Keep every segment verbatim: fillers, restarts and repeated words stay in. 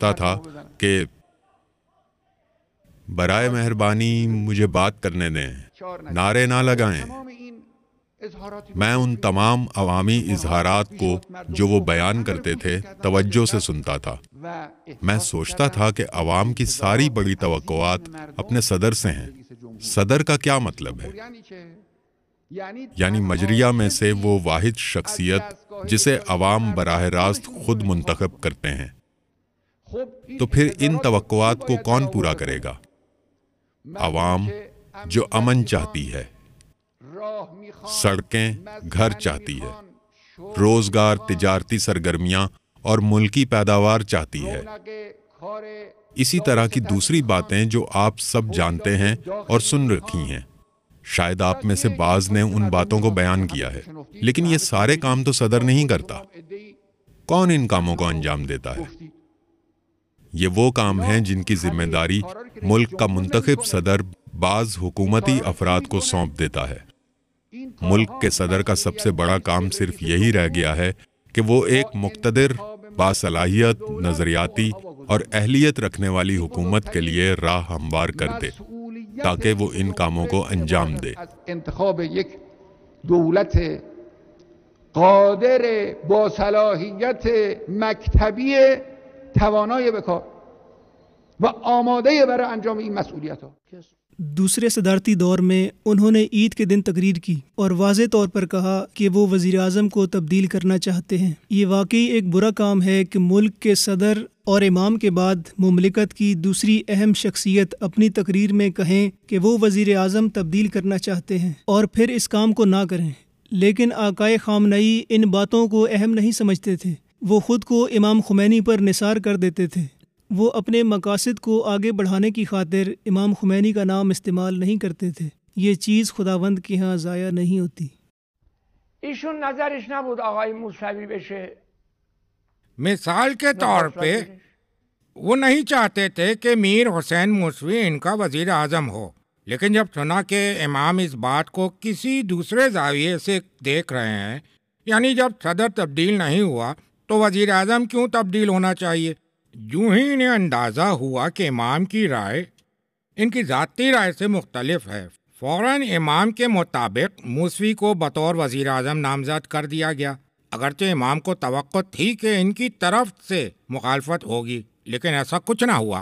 کرتا تھا کہ برائے مہربانی مجھے بات کرنے دیں، نعرے نہ لگائیں۔ میں ان تمام عوامی اظہارات کو جو وہ بیان کرتے تھے توجہ سے سنتا تھا۔ میں سوچتا تھا کہ عوام کی ساری بڑی توقعات اپنے صدر سے ہیں۔ صدر کا کیا مطلب ہے؟ یعنی مجریہ میں سے وہ واحد شخصیت جسے عوام براہ راست خود منتخب کرتے ہیں۔ تو پھر ان توقعات کو کون پورا کرے گا؟ عوام جو امن چاہتی ہے، سڑکیں، گھر چاہتی ہے، روزگار، تجارتی سرگرمیاں اور ملکی پیداوار چاہتی ہے۔ اسی طرح کی دوسری باتیں جو آپ سب جانتے ہیں اور سن رکھی ہیں۔ شاید آپ میں سے بعض نے ان باتوں کو بیان کیا ہے، لیکن یہ سارے کام تو صدر نہیں کرتا۔ کون ان کاموں کو انجام دیتا ہے؟ یہ وہ کام ہیں جن کی ذمہ داری ملک کا منتخب صدر بعض حکومتی افراد کو سونپ دیتا ہے۔ ملک کے صدر کا سب سے بڑا کام صرف یہی رہ گیا ہے کہ وہ ایک مقتدر، باصلاحیت، نظریاتی اور اہلیت رکھنے والی حکومت کے لیے راہ ہموار کر دے تاکہ وہ ان کاموں کو انجام دے۔ انتخاب ایک دولت قادر باصلاحیت مکتبی توانای بکار و آماده برای انجام این مسئولیت‌ها۔ دوسرے صدارتی دور میں انہوں نے عید کے دن تقریر کی اور واضح طور پر کہا کہ وہ وزیر اعظم کو تبدیل کرنا چاہتے ہیں۔ یہ واقعی ایک برا کام ہے کہ ملک کے صدر اور امام کے بعد مملکت کی دوسری اہم شخصیت اپنی تقریر میں کہیں کہ وہ وزیر اعظم تبدیل کرنا چاہتے ہیں اور پھر اس کام کو نہ کریں۔ لیکن آقائے خامنئی ان باتوں کو اہم نہیں سمجھتے تھے۔ وہ خود کو امام خمینی پر نثار کر دیتے تھے۔ وہ اپنے مقاصد کو آگے بڑھانے کی خاطر امام خمینی کا نام استعمال نہیں کرتے تھے۔ یہ چیز خداوند کے ہاں ضائع نہیں ہوتی۔ ایشون نظرش نبود آقای موسوی بشه۔ مثال کے طور پہ وہ نہیں چاہتے تھے کہ میر حسین موسوی ان کا وزیر اعظم ہو، لیکن جب سنا کہ امام اس بات کو کسی دوسرے زاویے سے دیکھ رہے ہیں، یعنی جب صدر تبدیل نہیں ہوا تو وزیر اعظم کیوں تبدیل ہونا چاہیے، یوں ہی انہیں اندازہ ہوا کہ امام کی رائے ان کی ذاتی رائے سے مختلف ہے۔ فوراً امام کے مطابق موسوی کو بطور وزیر اعظم نامزد کر دیا گیا، اگرچہ امام کو توقع تھی کہ ان کی طرف سے مخالفت ہوگی، لیکن ایسا کچھ نہ ہوا۔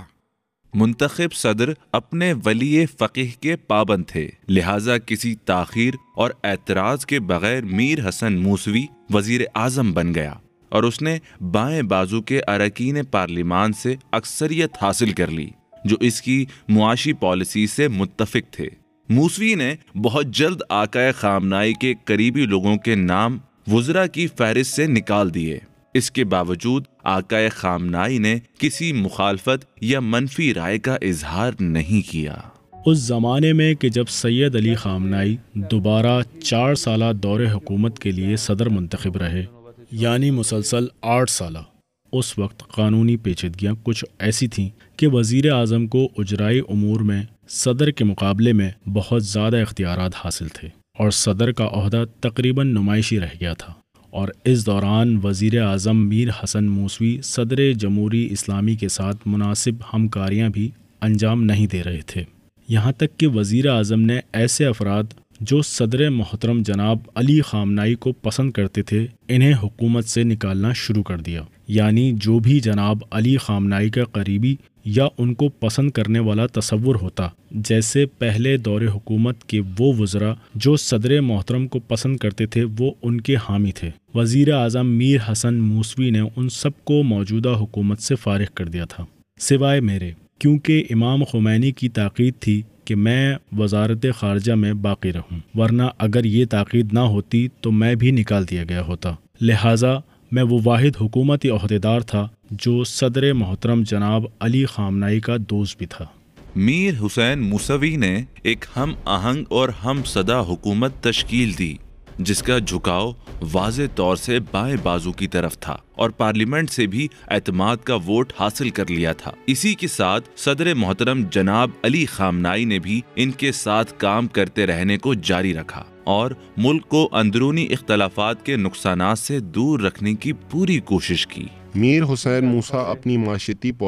منتخب صدر اپنے ولی فقہ کے پابند تھے، لہٰذا کسی تاخیر اور اعتراض کے بغیر میر حسن موسوی وزیر اعظم بن گیا اور اس نے بائیں بازو کے اراکین پارلیمان سے اکثریت حاصل کر لی جو اس کی معاشی پالیسی سے متفق تھے۔ موسوی نے بہت جلد آقائے خامنائی کے قریبی لوگوں کے نام وزراء کی فہرست سے نکال دیے۔ اس کے باوجود آقائے خامنائی نے کسی مخالفت یا منفی رائے کا اظہار نہیں کیا۔ اس زمانے میں کہ جب سید علی خامنائی دوبارہ چار سالہ دور حکومت کے لیے صدر منتخب رہے، یعنی مسلسل آٹھ سالہ، اس وقت قانونی پیچیدگیاں کچھ ایسی تھیں کہ وزیر اعظم کو اجرائی امور میں صدر کے مقابلے میں بہت زیادہ اختیارات حاصل تھے اور صدر کا عہدہ تقریباً نمائشی رہ گیا تھا، اور اس دوران وزیر اعظم میر حسن موسوی صدر جمہوری اسلامی کے ساتھ مناسب ہمکاریاں بھی انجام نہیں دے رہے تھے۔ یہاں تک کہ وزیر اعظم نے ایسے افراد جو صدر محترم جناب علی خامنائی کو پسند کرتے تھے انہیں حکومت سے نکالنا شروع کر دیا، یعنی جو بھی جناب علی خامنائی کا قریبی یا ان کو پسند کرنے والا تصور ہوتا، جیسے پہلے دور حکومت کے وہ وزراء جو صدر محترم کو پسند کرتے تھے وہ ان کے حامی تھے، وزیر اعظم میر حسن موسوی نے ان سب کو موجودہ حکومت سے فارغ کر دیا تھا، سوائے میرے، کیونکہ امام خمینی کی تاکید تھی کہ میں وزارت خارجہ میں باقی رہوں، ورنہ اگر یہ تاکید نہ ہوتی تو میں بھی نکال دیا گیا ہوتا۔ لہٰذا میں وہ واحد حکومتی عہدیدار تھا جو صدر محترم جناب علی خامنائی کا دوست بھی تھا۔ میر حسین موسوی نے ایک ہم آہنگ اور ہم صدا حکومت تشکیل دی جس کا جھکاؤ واضح طور سے بائیں بازو کی طرف تھا اور پارلیمنٹ سے بھی اعتماد کا ووٹ حاصل کر لیا تھا۔ اسی کے ساتھ صدر محترم جناب علی خامنائی نے بھی ان کے ساتھ کام کرتے رہنے کو جاری رکھا اور ملک کو اندرونی اختلافات کے نقصانات سے دور رکھنے کی پوری کوشش کی۔ میر حسین موسیٰ اپنی معاشرتی